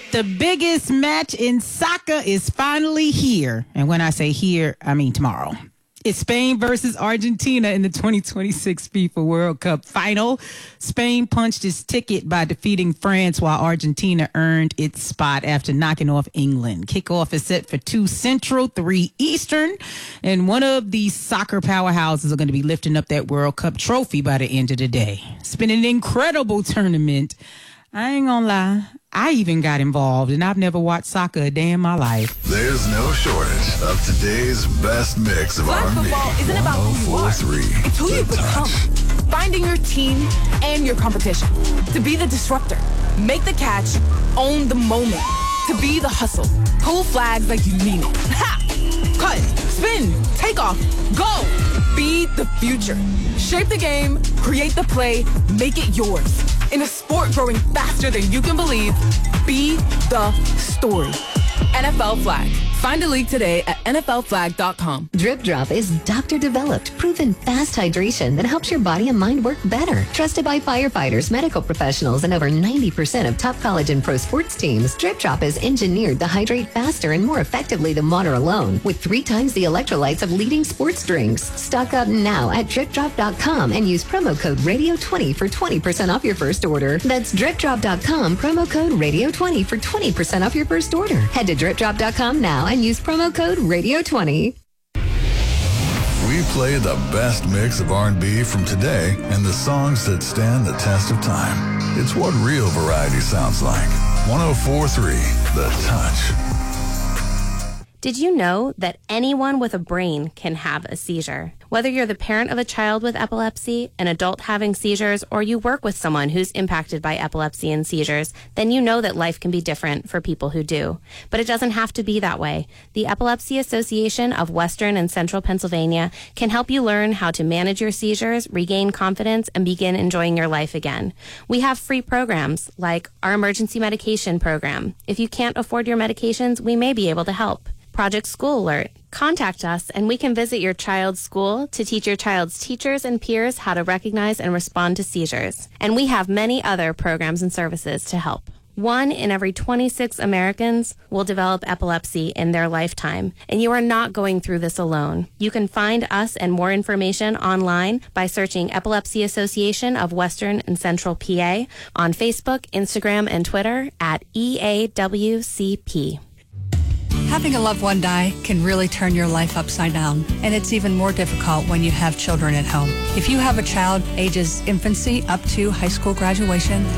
The biggest match in soccer is finally here. And when I say here, I mean tomorrow. It's Spain versus Argentina in the 2026 FIFA World Cup final. Spain punched its ticket by defeating France, while Argentina earned its spot after knocking off England. Kickoff is set for 2 Central, 3 Eastern. And one of these soccer powerhouses are going to be lifting up that World Cup trophy by the end of the day. It's been an incredible tournament. I ain't gonna lie. I even got involved, and I've never watched soccer a day in my life. There's no shortage of today's best mix of Flag R&B. football isn't about who you are. 104.3 It's who The you become. Touch. Finding your team and your competition. To be the disruptor. Make the catch. Own the moment. To be the hustle. Pull flags like you mean it. Ha! Cut. Spin. Take off. Go. Be the future. Shape the game. Create the play. Make it yours. In a sport growing faster than you can believe, be the story. NFL Flag. Find a league today at NFLflag.com. Drip Drop is doctor-developed, proven fast hydration that helps your body and mind work better. Trusted by firefighters, medical professionals, and over 90% of top college and pro sports teams, Drip Drop is engineered to hydrate faster and more effectively than water alone, with 3 times the electrolytes of leading sports drinks. Stock up now at DripDrop.com and use promo code RADIO20 for 20% off your first order. That's DripDrop.com, promo code RADIO20 for 20% off your first order. Head to DripDrop.com now and use promo code RADIO20. We play the best mix of R&B from today and the songs that stand the test of time. It's what real variety sounds like. 104.3 The Touch. Did you know that anyone with a brain can have a seizure? Whether you're the parent of a child with epilepsy, an adult having seizures, or you work with someone who's impacted by epilepsy and seizures, then you know that life can be different for people who do. But it doesn't have to be that way. The Epilepsy Association of Western and Central Pennsylvania can help you learn how to manage your seizures, regain confidence, and begin enjoying your life again. We have free programs like our emergency medication program. If you can't afford your medications, we may be able to help. Project School Alert. Contact us and we can visit your child's school to teach your child's teachers and peers how to recognize and respond to seizures. And we have many other programs and services to help. 1 in every 26 Americans will develop epilepsy in their lifetime, and you are not going through this alone. You can find us and more information online by searching Epilepsy Association of Western and Central PA on Facebook, Instagram, and Twitter at EAWCP. Having a loved one die can really turn your life upside down, and it's even more difficult when you have children at home. If you have a child ages infancy up to high school graduation,